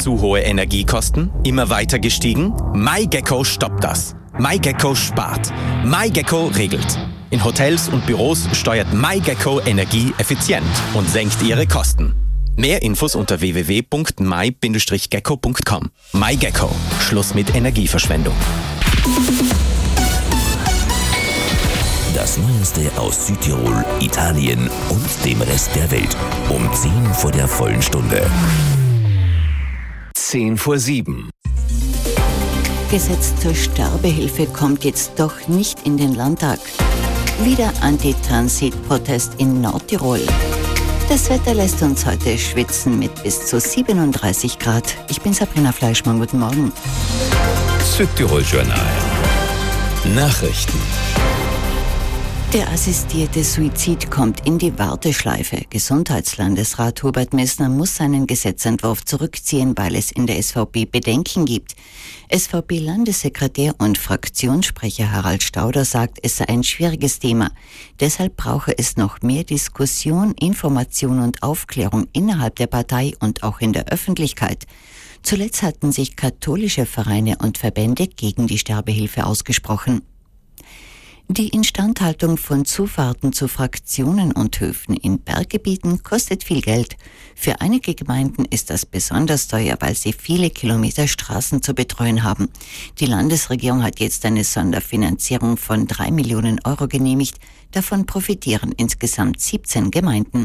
Zu hohe Energiekosten? Immer weiter gestiegen? MyGecko stoppt das. MyGecko spart. MyGecko regelt. In Hotels und Büros steuert MyGecko Energie effizient und senkt ihre Kosten. Mehr Infos unter www.my-gecko.com. MyGecko. Schluss mit Energieverschwendung. Das Neueste aus Südtirol, Italien und dem Rest der Welt. Um 10 vor der vollen Stunde. 6:50. Gesetz zur Sterbehilfe kommt jetzt doch nicht in den Landtag. Wieder Anti-Transit-Protest in Nordtirol. Das Wetter lässt uns heute schwitzen mit bis zu 37 Grad. Ich bin Sabrina Fleischmann, guten Morgen. Südtirol Journal. Nachrichten. Der assistierte Suizid kommt in die Warteschleife. Gesundheitslandesrat Hubert Messner muss seinen Gesetzentwurf zurückziehen, weil es in der SVP Bedenken gibt. SVP-Landessekretär und Fraktionssprecher Harald Stauder sagt, es sei ein schwieriges Thema. Deshalb brauche es noch mehr Diskussion, Information und Aufklärung innerhalb der Partei und auch in der Öffentlichkeit. Zuletzt hatten sich katholische Vereine und Verbände gegen die Sterbehilfe ausgesprochen. Die Instandhaltung von Zufahrten zu Fraktionen und Höfen in Berggebieten kostet viel Geld. Für einige Gemeinden ist das besonders teuer, weil sie viele Kilometer Straßen zu betreuen haben. Die Landesregierung hat jetzt eine Sonderfinanzierung von 3 Millionen Euro genehmigt. Davon profitieren insgesamt 17 Gemeinden.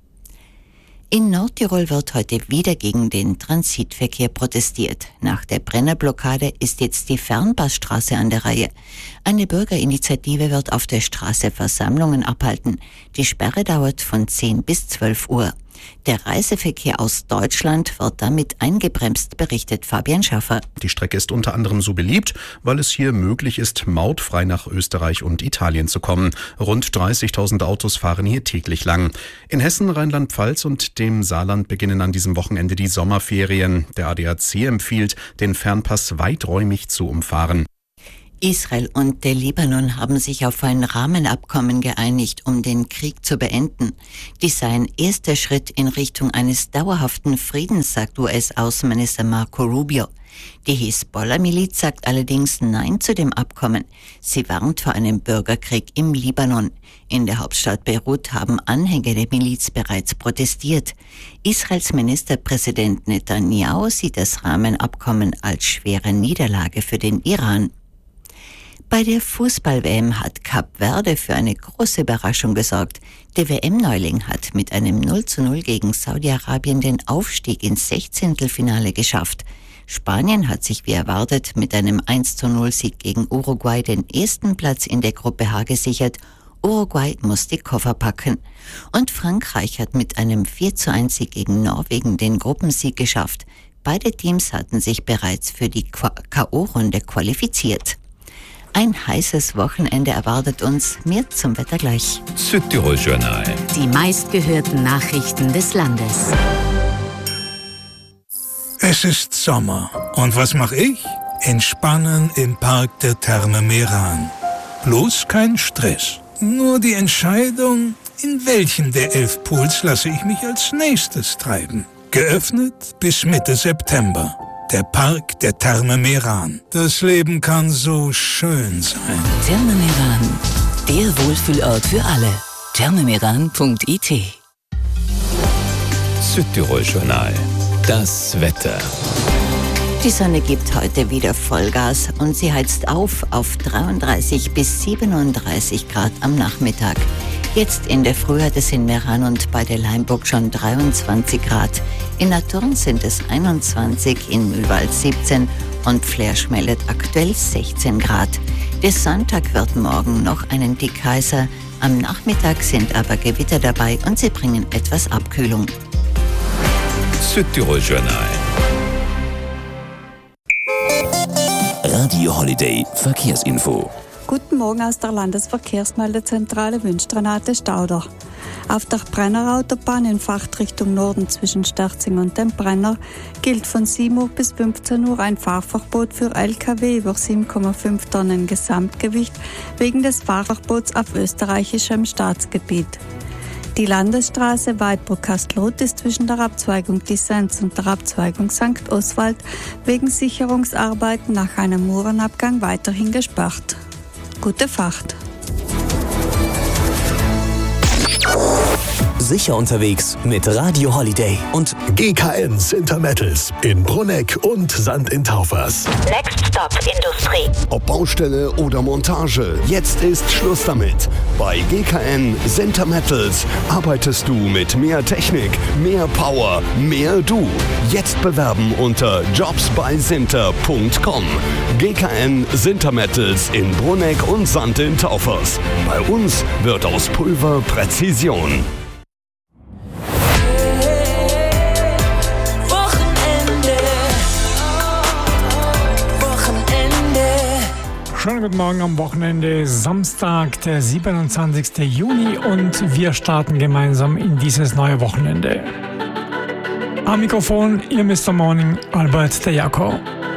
In Nordtirol wird heute wieder gegen den Transitverkehr protestiert. Nach der Brennerblockade ist jetzt die Fernpassstraße an der Reihe. Eine Bürgerinitiative wird auf der Straße Versammlungen abhalten. Die Sperre dauert von 10 bis 12 Uhr. Der Reiseverkehr aus Deutschland wird damit eingebremst, berichtet Fabian Schaffer. Die Strecke ist unter anderem so beliebt, weil es hier möglich ist, mautfrei nach Österreich und Italien zu kommen. Rund 30.000 Autos fahren hier täglich lang. In Hessen, Rheinland-Pfalz und dem Saarland beginnen an diesem Wochenende die Sommerferien. Der ADAC empfiehlt, den Fernpass weiträumig zu umfahren. Israel und der Libanon haben sich auf ein Rahmenabkommen geeinigt, um den Krieg zu beenden. Dies sei ein erster Schritt in Richtung eines dauerhaften Friedens, sagt US-Außenminister Marco Rubio. Die Hisbollah-Miliz sagt allerdings Nein zu dem Abkommen. Sie warnt vor einem Bürgerkrieg im Libanon. In der Hauptstadt Beirut haben Anhänger der Miliz bereits protestiert. Israels Ministerpräsident Netanyahu sieht das Rahmenabkommen als schwere Niederlage für den Iran. Bei der Fußball-WM hat Kap Verde für eine große Überraschung gesorgt. Der WM-Neuling hat mit einem 0:0 gegen Saudi-Arabien den Aufstieg ins 16. geschafft. Spanien hat sich wie erwartet mit einem 1:0-Sieg gegen Uruguay den ersten Platz in der Gruppe H gesichert. Uruguay muss die Koffer packen. Und Frankreich hat mit einem 4:1-Sieg gegen Norwegen den Gruppensieg geschafft. Beide Teams hatten sich bereits für die K.O.-Runde qualifiziert. Ein heißes Wochenende erwartet uns. Mehr zum Wetter gleich. Südtirol Journal. Die meistgehörten Nachrichten des Landes. Es ist Sommer. Und was mache ich? Entspannen im Park der Therme Meran. Bloß kein Stress. Nur die Entscheidung, in welchen der 11 Pools lasse ich mich als nächstes treiben. Geöffnet bis Mitte September. Der Park der Therme Meran. Das Leben kann so schön sein. Therme Meran, der Wohlfühlort für alle. thermemeran.it. Südtirol Journal. Das Wetter. Die Sonne gibt heute wieder Vollgas und sie heizt auf 33 bis 37 Grad am Nachmittag. Jetzt in der Früh hat es in Meran und bei der Leimburg schon 23 Grad. In Naturn sind es 21, in Mühlwald 17 und Flersch meldet aktuell 16 Grad. Der Sonntag wird morgen noch einen Tick heißer. Am Nachmittag sind aber Gewitter dabei und sie bringen etwas Abkühlung. Südtirol Journal. Radio Holiday Verkehrsinfo. Guten Morgen aus der Landesverkehrsmeldezentrale wünscht Renate Stauder. Auf der Brennerautobahn in Fahrtrichtung Norden zwischen Sterzing und dem Brenner gilt von 7 Uhr bis 15 Uhr ein Fahrverbot für Lkw über 7,5 Tonnen Gesamtgewicht wegen des Fahrverbots auf österreichischem Staatsgebiet. Die Landesstraße Weidbruck-Kastelruth ist zwischen der Abzweigung Disenz und der Abzweigung St. Oswald wegen Sicherungsarbeiten nach einem Murenabgang weiterhin gesperrt. Gute Fahrt! Sicher unterwegs mit Radio Holiday und GKN Sintermettels in Brunegg und St. in Taufers. Next Stop Industrie. Ob Baustelle oder Montage, jetzt ist Schluss damit. Bei GKN Sintermettels arbeitest du mit mehr Technik, mehr Power, mehr du. Jetzt bewerben unter jobsbysinter.com. GKN Sintermettels in Brunegg und St. in Taufers. Bei uns wird aus Pulver Präzision. Schönen guten Morgen am Wochenende, Samstag, der 27. Juni und wir starten gemeinsam in dieses neue Wochenende. Am Mikrofon, Ihr Mr. Morning, Albert de Jaco.